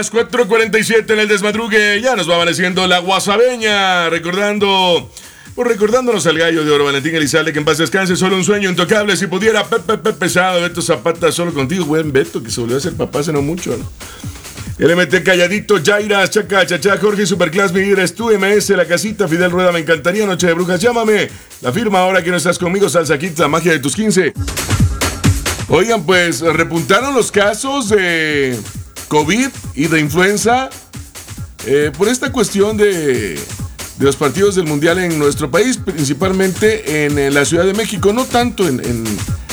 las 4:47 en el desmadrugue. Ya nos va amaneciendo la guasabeña. Recordándonos al gallo de oro, Valentín Elizalde, que en paz descanse. Solo un sueño intocable. Si pudiera, pesado. Beto Zapata, solo contigo. Buen Beto, que se volvió a ser papá hace no mucho, ¿no? LMT Calladito, Jaira, Chaca, Chachá, Jorge, Superclass, mi eres tú, MS, La Casita, Fidel Rueda, me encantaría, Noche de Brujas, llámame. La firma ahora que no estás conmigo, Salsa Kids, la magia de tus 15. Oigan, pues repuntaron los casos de COVID y de influenza por esta cuestión de los partidos del Mundial en nuestro país, principalmente en la Ciudad de México, no tanto en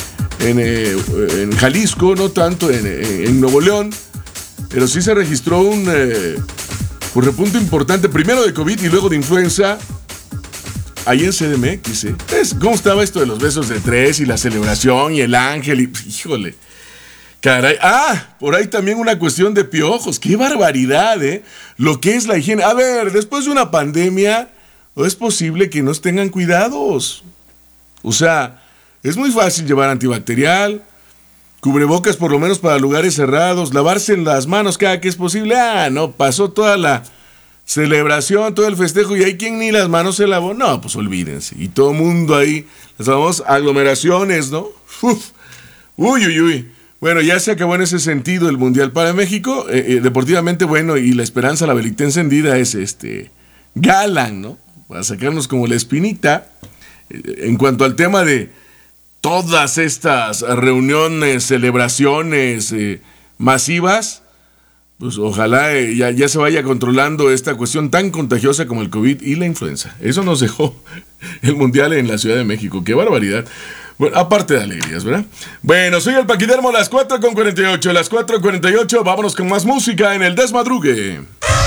Jalisco, no tanto en Nuevo León, pero sí se registró un repunte importante, primero de COVID y luego de influenza, ahí en CDMX. ¿Cómo estaba esto de los besos de tres y la celebración y el ángel? Híjole, caray. Por ahí también una cuestión de piojos. ¡Qué barbaridad, lo que es la higiene! A ver, después de una pandemia, ¿no es posible que no tengan cuidados? O sea, es muy fácil llevar antibacterial, cubrebocas por lo menos para lugares cerrados, lavarse las manos cada que es posible. No, pasó toda la celebración, todo el festejo y hay quien ni las manos se lavó. No, pues olvídense. Y todo el mundo ahí, las famosas aglomeraciones, ¿no? Uy. Bueno, ya se acabó en ese sentido el Mundial para México. Deportivamente, bueno, y la esperanza, la velita encendida es Galán, ¿no? Para sacarnos como la espinita. En cuanto al tema de todas estas reuniones, celebraciones masivas, pues ojalá ya se vaya controlando esta cuestión tan contagiosa como el COVID y la influenza. Eso nos dejó el Mundial en la Ciudad de México. ¡Qué barbaridad! Bueno, aparte de alegrías, ¿verdad? Bueno, soy el Paquidermo, las 4:48. Las 4:48, vámonos con más música en el desmadrugue.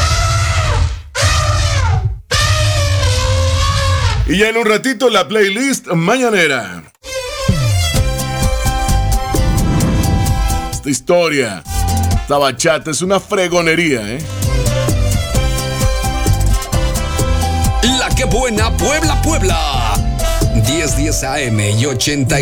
Y ya en un ratito la playlist mañanera. Esta historia, esta bachata es una fregonería, La que buena, Puebla. 1010 AM y 89.